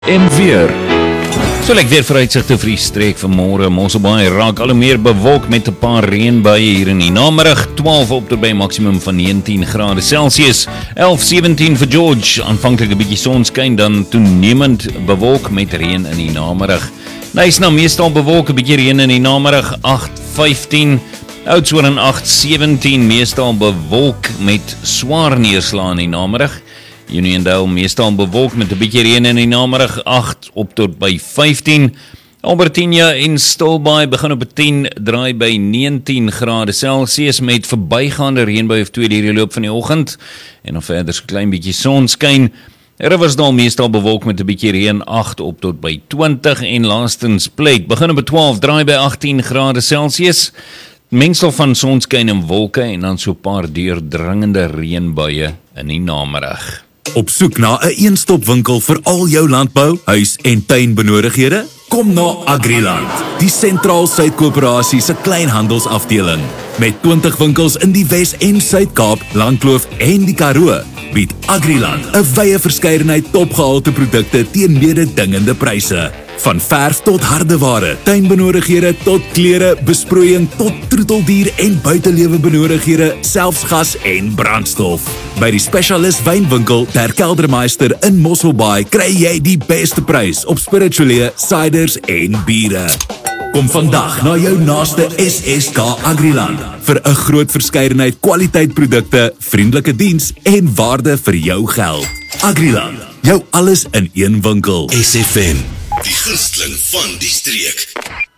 En weer. So lyk weer vooruitsigte vir die streek van môre. Mosselbaai raak al hoe meer bewolk met 'n paar reënbuie hier in die namiddag. 12 op tot by maksimum van 19 grade Celsius. 11-17 vir George. Aanvanklik 'n bietjie sonskyn, dan toenemend bewolk met reën in die namiddag. Knysna meestal bewolk, 'n bietjie reën in die namiddag. 8-15. Oudtshoorn 8-17, meestal bewolk met swaar neerslae in die namiddag. Uniondale meestal bewolk met 'n bietjie reën in die namiddag, 8 op tot by 15. Albertina en Stilbaai begin op 10, draai by 19 grade Celsius met verbygaande reënbuie of 2 deur die loop van die oggend en dan verder so klein bietjie sonskyn. Riversdale meestal bewolk met 'n bietjie reën, 8 op tot by 20 en laastens Plate begin op 12, draai by 18 grade Celsius. Mengsel van sonskyn en wolke en dan so 'n paar deurdringende reënbuie in die namiddag. Op soek na 'n een-stop-winkel vir al jou landbou, huis- en tuinbenodighede? Kom na Agriland, die Sentraal-Suid-Koöperasie se kleinhandelsafdeling. Met 20 winkels in die Wes- en Suid-Kaap, Langkloof en die Karoo, bied Agriland 'n wye verskeidenheid topgehalte produkte teen mededingende pryse. Van verf tot hardeware, tuinbenodighede tot klere, besproeiing tot troeteldier en buitelewe benodighede, selfs gas en brandstof. By die spesialis wynwinkel Ter Keldermeister in Mosselbaai kry jy die beste prys op spirituele, ciders en biere. Kom vandag na jou naaste SSK Agriland vir 'n groot verskeidenheid kwaliteitprodukte, vriendelike diens en waarde vir jou geld. Agriland, jou alles in een winkel. SFM, die gunsteling van die streek.